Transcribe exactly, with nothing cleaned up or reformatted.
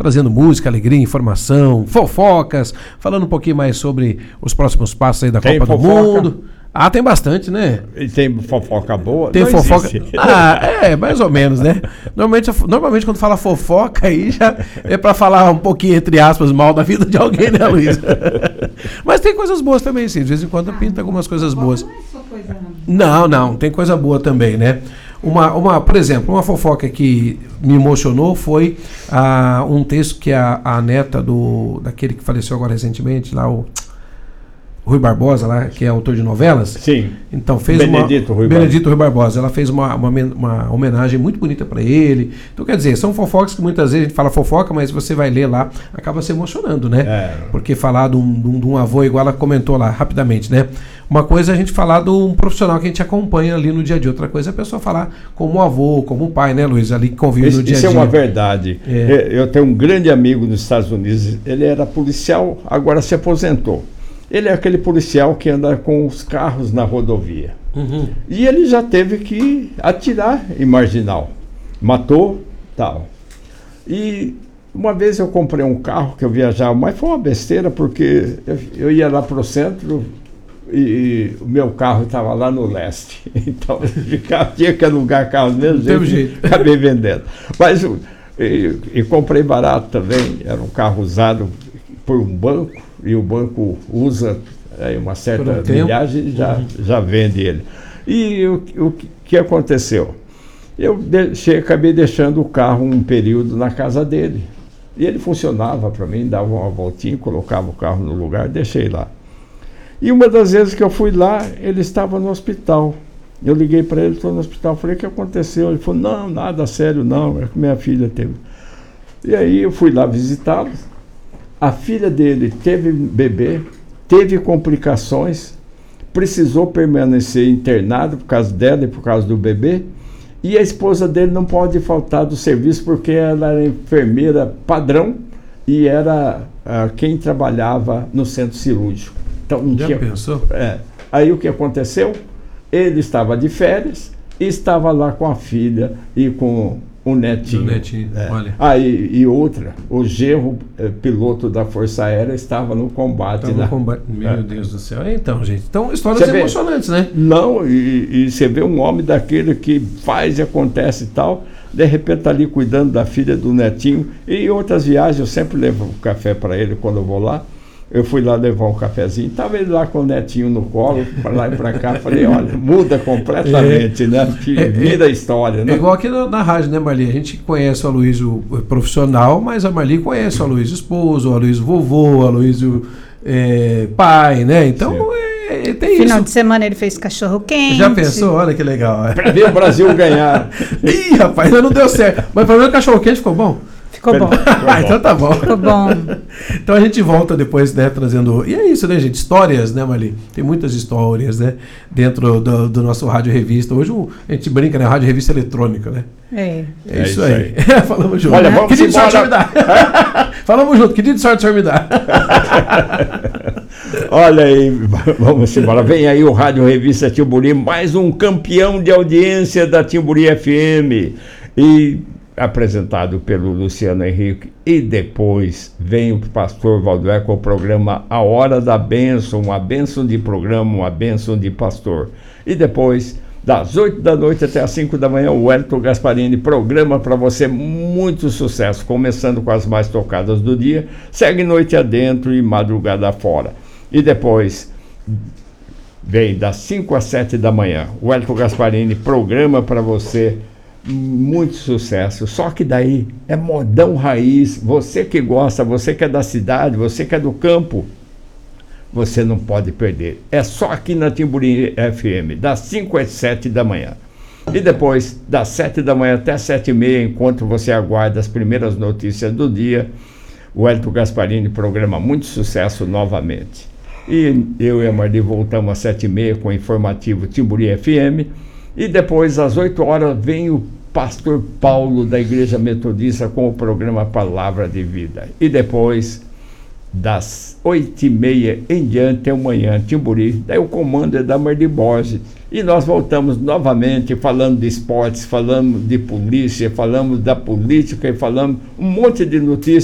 trazendo música, alegria, informação, fofocas, falando um pouquinho mais sobre os próximos passos aí da Tem Copa fofoca? do Mundo. Ah, tem bastante, né? E tem fofoca boa? Tem Não fofoca. existe. Ah, é, mais ou menos, né? Normalmente, normalmente quando fala fofoca aí já é pra falar um pouquinho, entre aspas, mal da vida de alguém, né, Luiz? Mas tem coisas boas também, sim. De vez em quando pinta algumas coisas boas. Não é só coisa. Não, não, tem coisa boa também, né? Uma, uma, por exemplo, uma fofoca que me emocionou foi ah, um texto que a, a neta do daquele que faleceu agora recentemente, lá o Rui Barbosa, lá, que é autor de novelas. Sim. Então fez Benedito uma Rui Benedito Rui Barbosa. Ela fez uma, uma, uma homenagem muito bonita para ele. Então quer dizer, são fofocas que muitas vezes a gente fala fofoca, mas você vai ler lá, acaba se emocionando, né? É. Porque falar de um, de um- de um avô, igual ela comentou lá rapidamente, né? Uma coisa é a gente falar de um profissional que a gente acompanha ali no dia a dia. Outra coisa é a pessoa falar como avô, como pai, né, Luiz? Ali que convive Isso, no dia a isso dia. é uma verdade. É. Eu tenho um grande amigo nos Estados Unidos, ele era policial, agora se aposentou. Ele é aquele policial que anda com os carros na rodovia. Uhum. E ele já teve que atirar em marginal. Matou, tal. E uma vez eu comprei um carro que eu viajava, mas foi uma besteira, porque eu, eu ia lá para o centro e, e o meu carro estava lá no leste. Então eu ficava, tinha que alugar carro do mesmo Teve jeito, jeito. acabei vendendo. Mas e, e comprei barato também, era um carro usado por um banco, e o banco usa é, uma Por certa um tempo. milhagem e já, Uhum. já vende ele. E o, o que- que aconteceu? Eu deixei, acabei deixando o carro um período na casa dele. E ele funcionava para mim, dava uma voltinha, colocava o carro no lugar, deixei lá. E uma das vezes que eu fui lá, ele estava no hospital. Eu liguei para ele, estou no hospital, falei, o que aconteceu? Ele falou, não, nada sério não, é que minha filha teve. E aí eu fui lá visitá-lo. A filha dele teve bebê, teve complicações, precisou permanecer internado por causa dela e por causa do bebê. E a esposa dele não pode faltar do serviço porque ela era enfermeira padrão e era ah, quem trabalhava no centro cirúrgico. Então não Já tinha. pensou? É. Aí o que aconteceu? Ele estava de férias e estava lá com a filha e com o netinho. O netinho, É. olha. Aí, e outra, o genro eh, piloto da Força Aérea estava no combate. Tá no lá. combate. Meu É. Deus do céu. Então, gente, então histórias Você vê? emocionantes, né? Não, e, e você vê um homem daquele que faz e acontece e tal, de repente está ali cuidando da filha, do netinho. E em outras viagens eu sempre levo um café para ele quando eu vou lá. Eu fui lá levar um cafezinho, estava ele lá com o netinho no colo, para lá e para cá. Falei, olha, muda completamente, né? Que É, é, vira a história, É né? igual aqui na, na rádio, né, Marli? A gente conhece o Aloysio o profissional, mas a Marli conhece o Aloysio esposo, o Aloysio vovô, o Aloysio é, pai, né? Então, é, é, tem Final isso. de semana ele fez cachorro quente. Já pensou? Olha que legal. Para ver o Brasil ganhar. Ih, rapaz, ainda não deu certo. Mas pelo menos o cachorro quente ficou bom? Ficou bom. Ah, então tá bom. Ficou bom. Então a gente volta depois, né, trazendo... E é isso, né, gente? Histórias, né, Marli? Tem muitas histórias, né, dentro do, do nosso Rádio Revista. Hoje o- a gente brinca, né, Rádio Revista Eletrônica, né? É. É, É isso isso aí. Falamos junto. Olha, vamos que dia de sorte embora. o senhor me dá? Falamos junto. Que dia de sorte o senhor me dá? Olha aí, vamos embora. Vem aí o Rádio Revista Timburi, mais um campeão de audiência da Timburi F M. E apresentado pelo Luciano Henrique. E depois vem o pastor Valdoé com o programa A Hora da Bênção, uma bênção de programa, uma bênção de pastor. E depois, das oito da noite até as cinco da manhã, o Wellington Gasparini, programa para você, muito sucesso, começando com as mais tocadas do dia, segue noite adentro e madrugada fora. E depois vem das cinco às sete da manhã, o Wellington Gasparini, programa para você, muito sucesso. Só que daí é modão raiz, você que gosta, você que é da cidade, você que é do campo, você não pode perder. É só aqui na Timburi F M, das cinco às sete da manhã. E depois, das sete da manhã até sete e meia, enquanto você aguarda as primeiras notícias do dia, o Wellington Gasparini, programa muito sucesso novamente. E eu e a Marli voltamos às sete e meia com o informativo Timburi F M. E depois, às oito horas, vem o pastor Paulo da Igreja Metodista com o programa Palavra de Vida. E depois, das oito e meia em diante, amanhã, Timburi, daí o comando é da Marli Borges. E nós voltamos novamente falando de esportes, falamos de polícia, falamos da política e falamos um monte de notícias.